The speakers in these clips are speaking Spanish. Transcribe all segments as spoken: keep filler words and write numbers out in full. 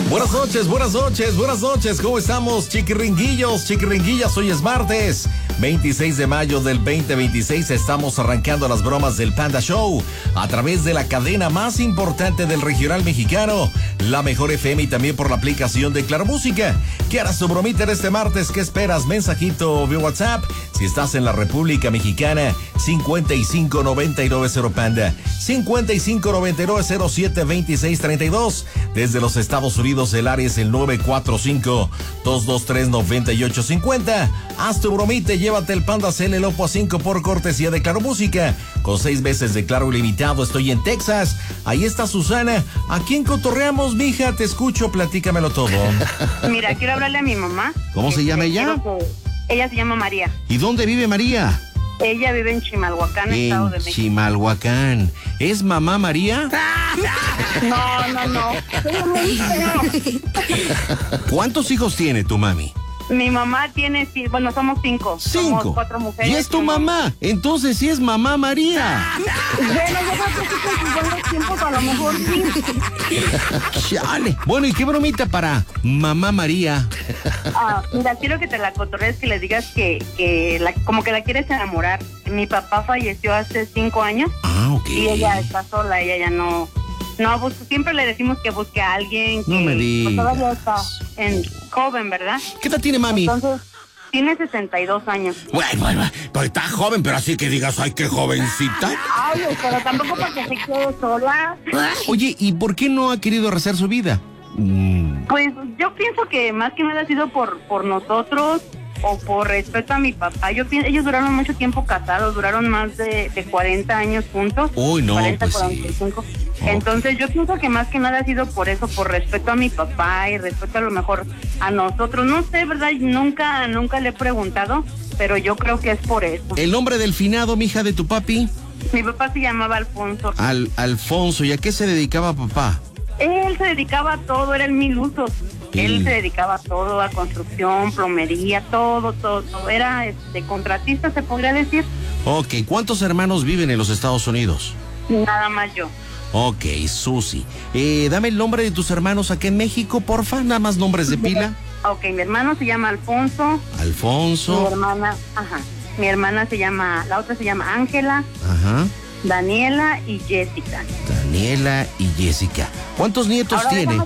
Buenas noches, buenas noches, buenas noches. ¿Cómo estamos, chiquiringuillos, chiquiringuillas? Hoy es martes, veintiséis de mayo del veinte veintiséis. Estamos arrancando las bromas del Panda Show a través de la cadena más importante del regional mexicano, la Mejor F M, y también por la aplicación de Claro Música. ¿Qué harás tu bromita en este martes? ¿Qué esperas? Mensajito vía WhatsApp. Si estás en la República Mexicana, cincuenta y cinco noventa y nueve cero Panda, cincuenta y cinco noventa y nueve cero siete veintiséis treinta y dos. Desde los Estados Unidos, el área es el nueve cuatro cinco, dos dos tres, nueve ocho cinco cero. Haz tu bromita y llévate el Panda C L Lopo a cinco por cortesía de Claro Música. Con seis veces de Claro Ilimitado. Estoy en Texas. Ahí está Susana. ¿A quién cotorreamos, mija? Te escucho, platícamelo todo. Mira, quiero hablarle a mi mamá. ¿Cómo se llama ella? Ella se llama María. ¿Y dónde vive María? Ella vive en Chimalhuacán, en Estado de México. Chimalhuacán. ¿Es mamá María? No, no, no. ¿Cuántos hijos tiene tu mami? Mi mamá tiene, bueno, somos cinco. Cinco. Somos cuatro mujeres. ¿Y es tu mamá? Entonces sí es mamá María. Bueno, yo creo que sí con los tiempos a lo mejor sí. Chale. Bueno, ¿y qué bromita para mamá María? Ah, mira, quiero que te la cotorrees, que le digas que, que la, como que la quieres enamorar. Mi papá falleció hace cinco años. Ah, ok. Y ella está sola, ella ya no... No, pues siempre le decimos que busque a alguien que no me digas. Pues, todavía está en joven, ¿verdad? ¿Qué edad tiene mami? Entonces, tiene sesenta y dos años. Bueno, bueno, pues está joven, pero así que digas, ay, qué jovencita. Ay, pero tampoco porque se quede sola. Oye, ¿y por qué no ha querido rehacer su vida? Mm. Pues yo pienso que más que nada ha sido por, por nosotros o por respeto a mi papá. Yo pienso, ellos duraron mucho tiempo casados, duraron más de, de cuarenta años juntos. Uy, no, cuarenta, pues cuarenta y cinco. Sí. Entonces yo pienso que más que nada ha sido por eso, por respeto a mi papá y respeto a lo mejor a nosotros. No sé, ¿verdad? Nunca, nunca le he preguntado, pero yo creo que es por eso. ¿El nombre del finado, mija, de tu papi? Mi papá se llamaba Alfonso. Al, Alfonso, ¿y a qué se dedicaba papá? Él se dedicaba a todo, era el mil usos. Sí. Él se dedicaba a todo, a construcción, plomería, todo, todo, todo. Era este, contratista, se podría decir. Ok, ¿cuántos hermanos viven en los Estados Unidos? Nada más yo. Ok, Susi. Eh, dame el nombre de tus hermanos aquí en México, porfa, nada más nombres de pila. Ok, mi hermano se llama Alfonso. Alfonso. Mi hermana, ajá. Mi hermana se llama, la otra se llama Ángela. Ajá. Daniela y Jessica. Daniela y Jessica. ¿Cuántos nietos Ahora tiene?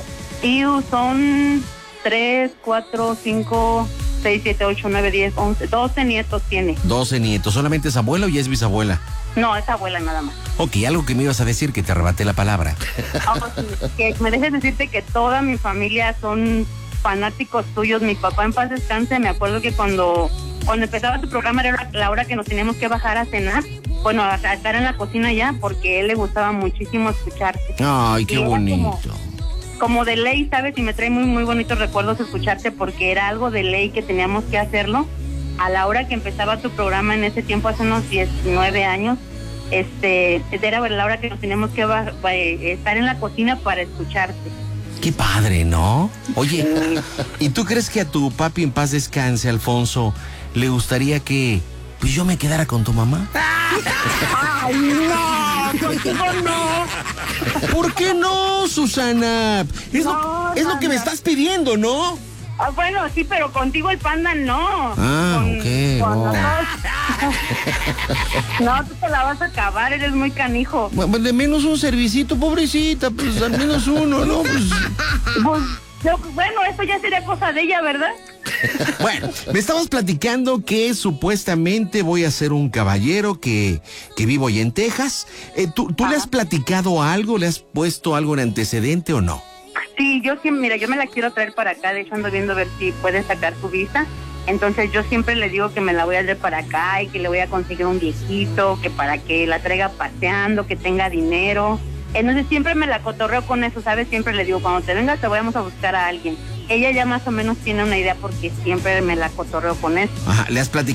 Y son tres, cuatro, cinco, seis, siete, ocho, nueve, diez, once, doce nietos tiene. doce nietos. ¿Solamente es abuelo y es bisabuela? No, es abuela nada más. Ok, algo que me ibas a decir, que te arrebaté la palabra. Oh, sí, que me dejes decirte que toda mi familia son fanáticos tuyos. Mi papá, en paz descanse, me acuerdo que cuando, cuando empezaba tu programa era la hora que nos teníamos que bajar a cenar. Bueno, a estar en la cocina ya, porque a él le gustaba muchísimo escucharte. Ay, qué bonito. Como, como de ley, ¿sabes? Y me trae muy, muy bonitos recuerdos escucharte, porque era algo de ley que teníamos que hacerlo. A la hora que empezaba tu programa en ese tiempo, hace unos diecinueve años, este, era la hora que nos teníamos que va, va, estar en la cocina para escucharte. Qué padre, ¿no? Oye, ¿y tú crees que a tu papi en paz descanse, Alfonso, le gustaría que pues yo me quedara con tu mamá? ¡Ay, no! ¡Contigo no! ¿Por qué no, Susana? Es, No, lo, es no, lo que me no. estás pidiendo, ¿no? Ah, bueno, sí, pero contigo el Panda no. Ah, Con, ok, con no. No, tú te la vas a acabar, eres muy canijo. Bueno, de menos un servicito, pobrecita, pues al menos uno, ¿no? Pues... Pues, yo, bueno, eso ya sería cosa de ella, ¿verdad? Bueno, me estabas platicando que supuestamente voy a ser un caballero que, que vivo allá en Texas. Eh, ¿Tú, tú le has platicado algo? ¿Le has puesto algo en antecedente o no? Sí, yo sí, mira, yo me la quiero traer para acá, de hecho ando viendo a ver si puede sacar su visa. Entonces yo siempre le digo que me la voy a traer para acá y que le voy a conseguir un viejito, que para que la traiga paseando, que tenga dinero. Entonces siempre me la cotorreo con eso, ¿sabes? Siempre le digo, cuando te vengas te vamos a buscar a alguien. Ella ya más o menos tiene una idea porque siempre me la cotorreo con eso. Ajá, ¿le has platicado